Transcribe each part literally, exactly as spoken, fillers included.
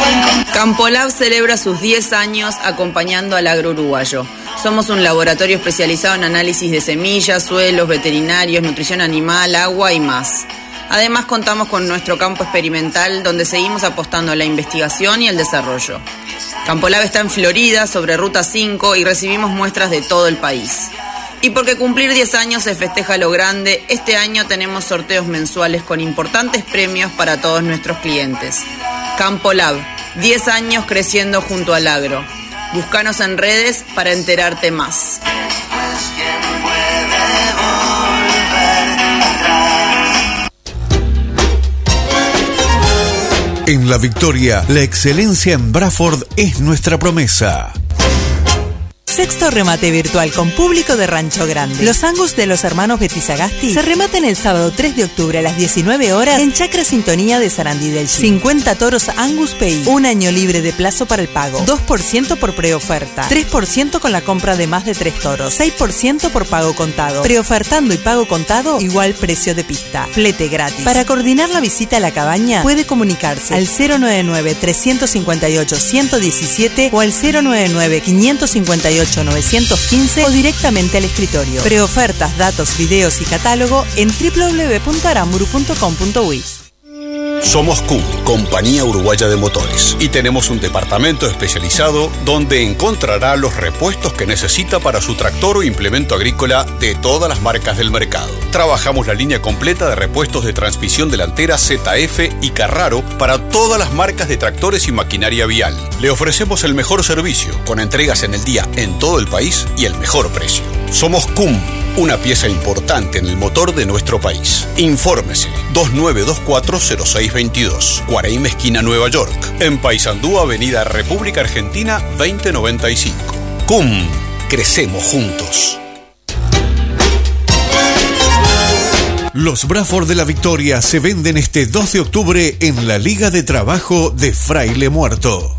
Campolab celebra sus diez años acompañando al agro uruguayo. Somos un laboratorio especializado en análisis de semillas, suelos, veterinarios, nutrición animal, agua y más. Además, contamos con nuestro campo experimental, donde seguimos apostando a la investigación y el desarrollo. Campolab está en Florida, sobre Ruta cinco, y recibimos muestras de todo el país. Y porque cumplir diez años se festeja a lo grande, este año tenemos sorteos mensuales con importantes premios para todos nuestros clientes. Campolab, diez años creciendo junto al agro. Búscanos en redes para enterarte más. En La Victoria, la excelencia en Bradford es nuestra promesa. Sexto remate virtual con público de Rancho Grande. Los Angus de los hermanos Betizagasti se rematan el sábado tres de octubre a las diecinueve horas en Chacra Sintonía de Sarandí del Chi. cincuenta toros Angus P I. Un año libre de plazo para el pago. dos por ciento por preoferta. tres por ciento con la compra de más de tres toros. seis por ciento por pago contado. Preofertando y pago contado, igual precio de pista. Flete gratis. Para coordinar la visita a la cabaña, puede comunicarse al cero nueve nueve, tres cinco ocho, uno uno siete o al cero nueve nueve, cinco cinco ocho, nueve uno cinco o directamente al escritorio. Preofertas, datos, videos y catálogo en doble u doble u doble u punto aramburu punto com punto uy. Somos C U M, Compañía Uruguaya de Motores, y tenemos un departamento especializado donde encontrará los repuestos que necesita para su tractor o implemento agrícola de todas las marcas del mercado. Trabajamos la línea completa de repuestos de transmisión delantera Z F y Carraro para todas las marcas de tractores y maquinaria vial. Le ofrecemos el mejor servicio, con entregas en el día en todo el país y el mejor precio. Somos C U M, una pieza importante en el motor de nuestro país. Infórmese dos nueve dos cuatro cero seis dos dos, Cuareim esquina Nueva York, en Paysandú, Avenida República Argentina veinte noventa y cinco. C U M, crecemos juntos. Los Bradford de La Victoria se venden este dos de octubre en la Liga de Trabajo de Fraile Muerto.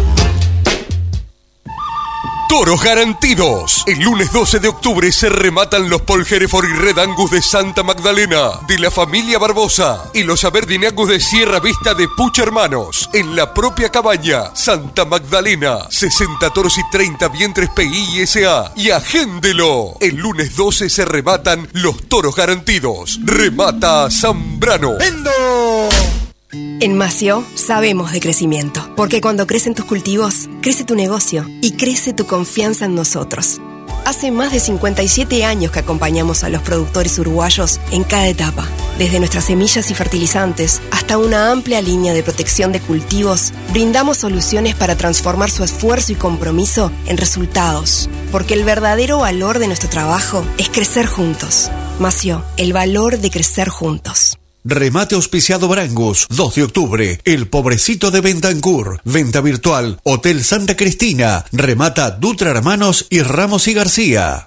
Toros garantidos. El lunes doce de octubre se rematan los Paul Hereford y Red Angus de Santa Magdalena, de la familia Barbosa, y los Aberdeen Angus de Sierra Vista de Puch Hermanos, en la propia cabaña, Santa Magdalena. sesenta toros y treinta vientres P I y S A. Y agéndelo. El lunes doce se rematan los toros garantidos. Remata Zambrano. ¡Vendo! En Mació sabemos de crecimiento, porque cuando crecen tus cultivos, crece tu negocio y crece tu confianza en nosotros. Hace más de cincuenta y siete años que acompañamos a los productores uruguayos en cada etapa, desde nuestras semillas y fertilizantes hasta una amplia línea de protección de cultivos. Brindamos soluciones para transformar su esfuerzo y compromiso en resultados, porque el verdadero valor de nuestro trabajo es crecer juntos. Mació, el valor de crecer juntos. Remate auspiciado Brangus, dos de octubre, El Pobrecito de Bentancur, venta virtual, Hotel Santa Cristina, remata Dutra Hermanos y Ramos y García.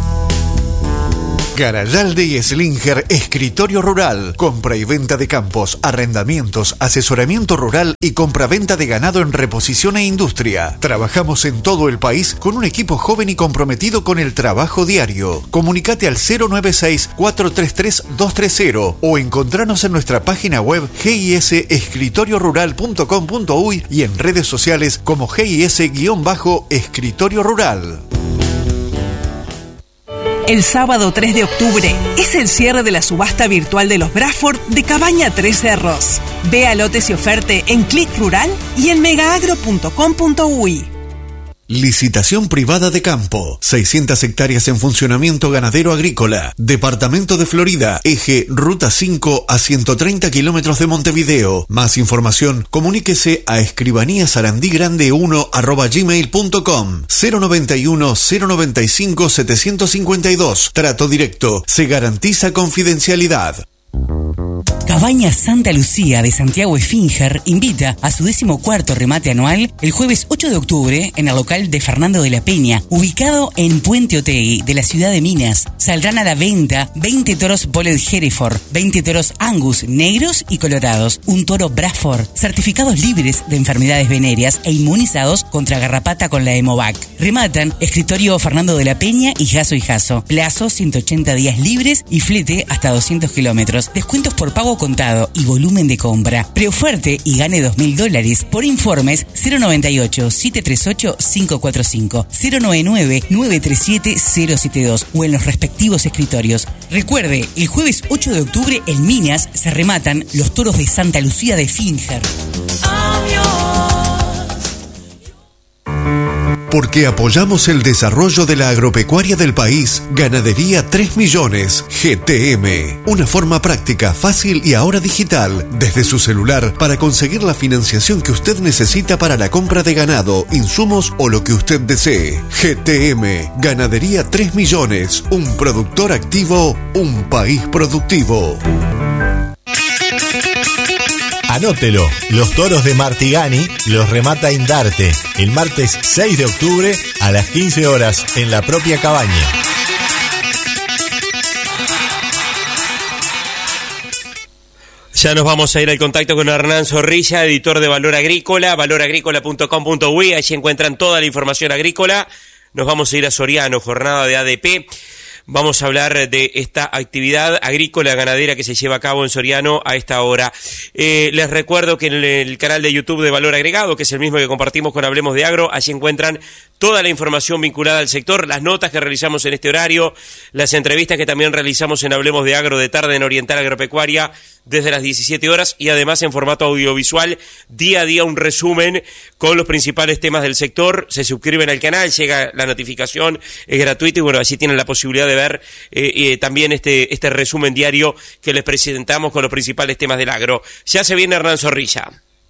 Garayalde y Slinger, escritorio rural, compra y venta de campos, arrendamientos, asesoramiento rural y compra-venta de ganado en reposición e industria. Trabajamos en todo el país con un equipo joven y comprometido con el trabajo diario. Comunicate al cero nueve seis, cuatro tres tres, dos tres cero o encontranos en nuestra página web g i s escritorio rural punto com punto uy y en redes sociales como G I S-Escritorio Rural. El sábado tres de octubre es el cierre de la subasta virtual de los Bradford de Cabaña Tres Cerros. Vea lotes y oferte en Click Rural y en megaagro punto com punto uy. Licitación privada de campo. seiscientas hectáreas en funcionamiento ganadero agrícola. Departamento de Florida. Eje Ruta cinco a ciento treinta kilómetros de Montevideo. Más información, comuníquese a escribaníasarandigrande1 arroba gmail punto com. cero noventa y uno, cero noventa y cinco, setecientos cincuenta y dos. Trato directo. Se garantiza confidencialidad. Cabaña Santa Lucía de Santiago Esfinger invita a su decimocuarto remate anual el jueves ocho de octubre en el local de Fernando de la Peña, ubicado en Puente Otegui de la ciudad de Minas. Saldrán a la venta veinte toros Polled Hereford, veinte toros Angus negros y colorados, un toro Bradford, certificados libres de enfermedades venéreas e inmunizados contra garrapata con la Hemovac. Rematan escritorio Fernando de la Peña y Jaso y Jaso. Plazo ciento ochenta días libres y flete hasta doscientos kilómetros. accesorios, descuentos por pago contado y volumen de compra. Preoferte y gane dos mil dólares. Por informes cero noventa y ocho, siete tres ocho, cinco cuatro cinco, cero noventa y nueve, nueve tres siete, cero siete dos o en los respectivos escritorios. Recuerde, el jueves ocho de octubre en Minas se rematan los toros de Santa Lucía de Finger. Porque apoyamos el desarrollo de la agropecuaria del país, Ganadería tres millones, G T M. Una forma práctica, fácil y ahora digital, desde su celular, para conseguir la financiación que usted necesita para la compra de ganado, insumos o lo que usted desee. G T M, Ganadería tres millones, un productor activo, un país productivo. Anótelo, los toros de Martigani los remata Indarte el martes seis de octubre a las quince horas en la propia cabaña. Ya nos vamos a ir al contacto con Hernán Zorrilla, editor de Valor Agrícola, valor agrícola punto com punto uy, allí encuentran toda la información agrícola. Nos vamos a ir a Soriano, jornada de A D P. Vamos a hablar de esta actividad agrícola ganadera que se lleva a cabo en Soriano a esta hora. Eh, les recuerdo que en el canal de YouTube de Valor Agregado, que es el mismo que compartimos con Hablemos de Agro, allí encuentran toda la información vinculada al sector, las notas que realizamos en este horario, las entrevistas que también realizamos en Hablemos de Agro de tarde en Oriental Agropecuaria desde las diecisiete horas y además en formato audiovisual, día a día un resumen con los principales temas del sector. Se suscriben al canal, llega la notificación, es gratuito y bueno, allí tienen la posibilidad de ver eh, eh, también este, este resumen diario que les presentamos con los principales temas del agro. Ya se viene Hernán Zorrilla.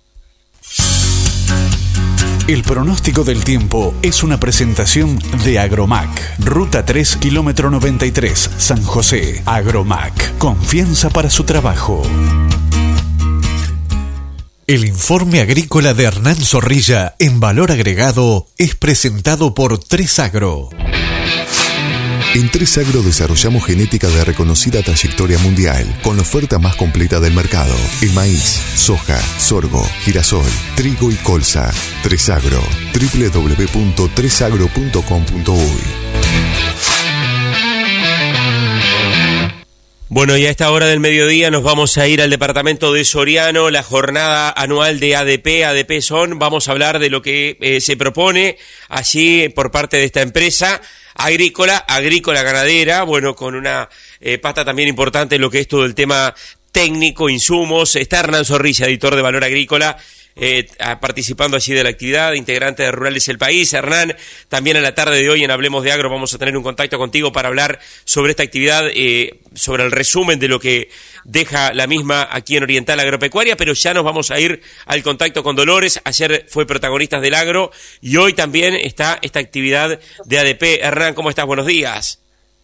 El pronóstico del tiempo es una presentación de Agromac. Ruta tres, kilómetro noventa y tres, San José. Agromac. Confianza para su trabajo. El informe agrícola de Hernán Zorrilla en Valor Agregado es presentado por tres agro. En tres agro desarrollamos genética de reconocida trayectoria mundial, con la oferta más completa del mercado. En maíz, soja, sorgo, girasol, trigo y colza. tres agro, doble u doble u doble u punto tres agro punto com punto uy. Bueno, y a esta hora del mediodía nos vamos a ir al departamento de Soriano, la jornada anual de A D P, A D P Son. Vamos a hablar de lo que eh, se propone allí por parte de esta empresa agrícola, agrícola ganadera, bueno, con una eh, pata también importante en lo que es todo el tema técnico, insumos. Está Hernán Zorrilla, editor de Valor Agrícola, eh, participando allí de la actividad, integrante de Rurales El País. Hernán, también a la tarde de hoy en Hablemos de Agro vamos a tener un contacto contigo para hablar sobre esta actividad, eh, sobre el resumen de lo que deja la misma aquí en Oriental Agropecuaria, pero ya nos vamos a ir al contacto con Dolores. Ayer fue Protagonistas del Agro y hoy también está esta actividad de A D P. Hernán, ¿cómo estás? Buenos días.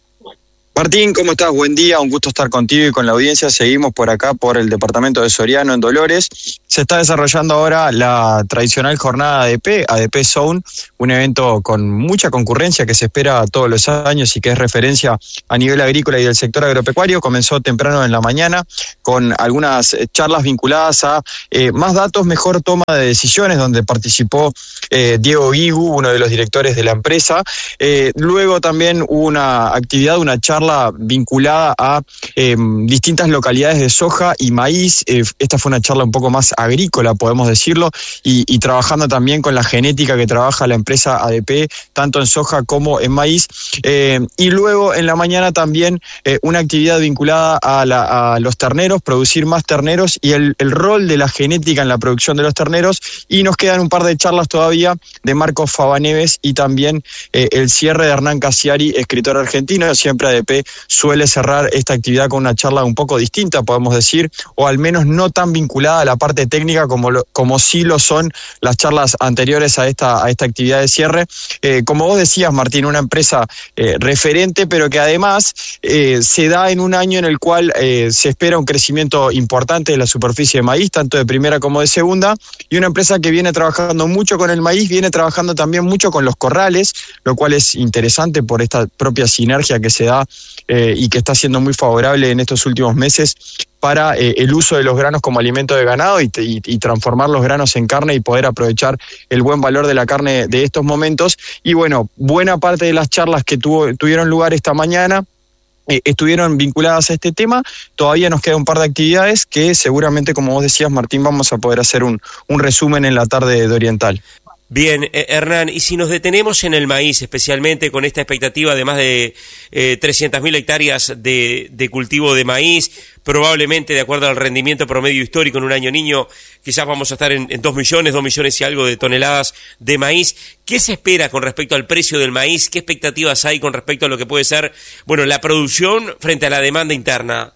Martín, ¿cómo estás? Buen día, un gusto estar contigo y con la audiencia. Seguimos por acá, por el departamento de Soriano, en Dolores. Se está desarrollando ahora la tradicional jornada A D P, A D P Zone, un evento con mucha concurrencia que se espera todos los años y que es referencia a nivel agrícola y del sector agropecuario. Comenzó temprano en la mañana con algunas charlas vinculadas a eh, más datos, mejor toma de decisiones, donde participó eh, Diego Guigu, uno de los directores de la empresa. Eh, luego también hubo una actividad, una charla vinculada a eh, distintas localidades de soja y maíz. Eh, esta fue una charla un poco más agrícola, podemos decirlo, y, y trabajando también con la genética que trabaja la empresa A D P, tanto en soja como en maíz. Eh, y luego en la mañana también eh, una actividad vinculada a, la, a los terneros, producir más terneros y el, el rol de la genética en la producción de los terneros. Y nos quedan un par de charlas todavía de Marcos Fabaneves y también eh, el cierre de Hernán Casiari, escritor argentino. Siempre A D P suele cerrar esta actividad con una charla un poco distinta, podemos decir, o al menos no tan vinculada a la parte técnica como, lo, como sí lo son las charlas anteriores a esta, a esta actividad de cierre. Eh, como vos decías, Martín, una empresa eh, referente, pero que además eh, se da en un año en el cual eh, se espera un crecimiento importante de la superficie de maíz, tanto de primera como de segunda, y una empresa que viene trabajando mucho con el maíz, viene trabajando también mucho con los corrales, lo cual es interesante por esta propia sinergia que se da Eh, y que está siendo muy favorable en estos últimos meses para eh, el uso de los granos como alimento de ganado y, y, y transformar los granos en carne y poder aprovechar el buen valor de la carne de estos momentos. Y bueno, buena parte de las charlas que tuvo, tuvieron lugar esta mañana eh, estuvieron vinculadas a este tema. Todavía nos queda un par de actividades que seguramente, como vos decías, Martín, vamos a poder hacer un, un resumen en la tarde de Oriental. Bien, eh, Hernán, y si nos detenemos en el maíz, especialmente con esta expectativa de más de eh, trescientas mil hectáreas de, de cultivo de maíz, probablemente de acuerdo al rendimiento promedio histórico en un año niño, quizás vamos a estar en, en dos millones, dos millones y algo de toneladas de maíz. ¿Qué se espera con respecto al precio del maíz? ¿Qué expectativas hay con respecto a lo que puede ser, bueno, la producción frente a la demanda interna?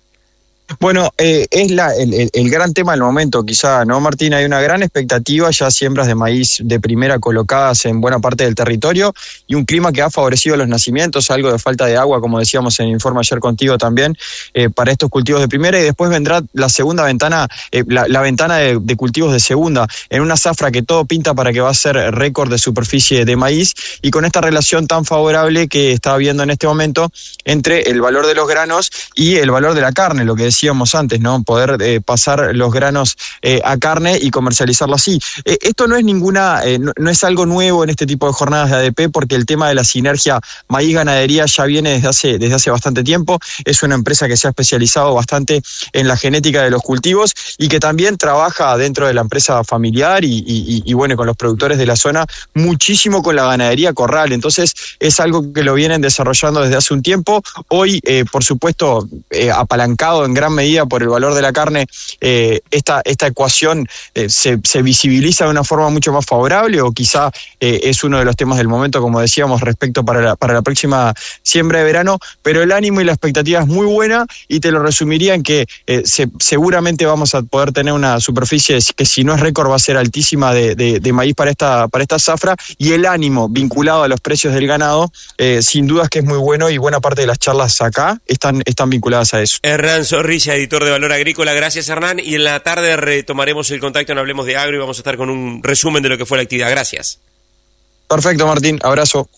Bueno, eh, es la, el, el, el gran tema del momento, quizá, ¿no, Martín? Hay una gran expectativa, ya siembras de maíz de primera colocadas en buena parte del territorio y un clima que ha favorecido los nacimientos, algo de falta de agua, como decíamos en el informe ayer contigo también, eh, para estos cultivos de primera, y después vendrá la segunda ventana, eh, la, la ventana de, de cultivos de segunda, en una zafra que todo pinta para que va a ser récord de superficie de maíz, y con esta relación tan favorable que está habiendo en este momento entre el valor de los granos y el valor de la carne, lo que decía decíamos antes, ¿no? Poder eh, pasar los granos eh, a carne y comercializarlo así. Eh, esto no es ninguna, eh, no, no es algo nuevo en este tipo de jornadas de A D P, porque el tema de la sinergia maíz-ganadería ya viene desde hace, desde hace bastante tiempo. Es una empresa que se ha especializado bastante en la genética de los cultivos y que también trabaja dentro de la empresa familiar y, y, y bueno, con los productores de la zona, muchísimo con la ganadería corral. Entonces es algo que lo vienen desarrollando desde hace un tiempo. Hoy, eh, por supuesto, eh, apalancado en gran medida por el valor de la carne, eh, esta, esta ecuación eh, se, se visibiliza de una forma mucho más favorable, o quizá eh, es uno de los temas del momento, como decíamos, respecto para la, para la próxima siembra de verano, pero el ánimo y la expectativa es muy buena, y te lo resumiría en que eh, se, seguramente vamos a poder tener una superficie que, si no es récord, va a ser altísima de, de, de maíz para esta, para esta zafra, y el ánimo vinculado a los precios del ganado, eh, sin dudas que es muy bueno, y buena parte de las charlas acá están, están vinculadas a eso. Hernán Zorrilla, editor de Valor Agrícola, gracias, Hernán, y en la tarde retomaremos el contacto en Hablemos de Agro y vamos a estar con un resumen de lo que fue la actividad. Gracias. Perfecto, Martín, abrazo.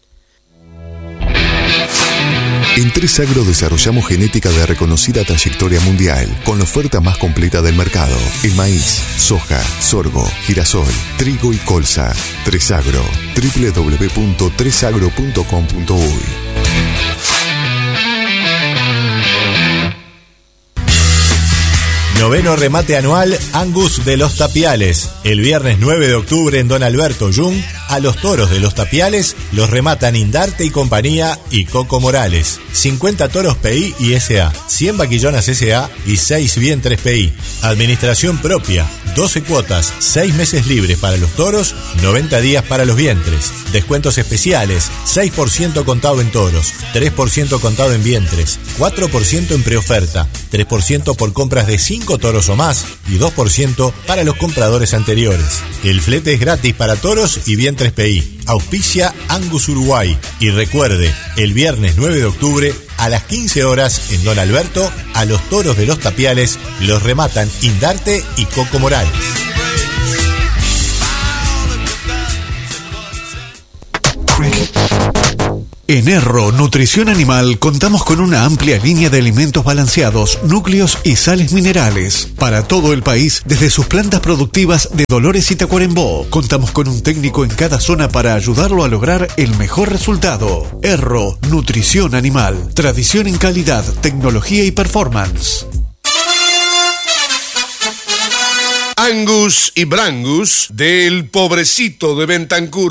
En tres Agro desarrollamos genética de reconocida trayectoria mundial, con la oferta más completa del mercado, en maíz, soja, sorgo, girasol, trigo y colza. tres Agro, doble u doble u doble u punto tres agro punto com punto uy. Noveno remate anual Angus de los Tapiales. El viernes nueve de octubre en Don Alberto Jung, a los toros de los Tapiales los rematan Indarte y compañía y Coco Morales. cincuenta toros P I y S A, cien vaquillonas S A y seis vientres P I. Administración propia, doce cuotas, seis meses libres para los toros, noventa días para los vientres. Descuentos especiales, seis por ciento contado en toros, tres por ciento contado en vientres, cuatro por ciento en preoferta, tres por ciento por compras de cinco toros o más y dos por ciento para los compradores anteriores. El flete es gratis para toros y vientres P I. Auspicia Angus Uruguay. Y recuerde, el viernes nueve de octubre a las quince horas en Don Alberto, a los toros de los Tapiales los rematan Indarte y Coco Morales. En Erro Nutrición Animal contamos con una amplia línea de alimentos balanceados, núcleos y sales minerales para todo el país, desde sus plantas productivas de Dolores y Tacuarembó. Contamos con un técnico en cada zona para ayudarlo a lograr el mejor resultado. Erro Nutrición Animal, tradición en calidad, tecnología y performance. Angus y Brangus del Pobrecito de Bentancur.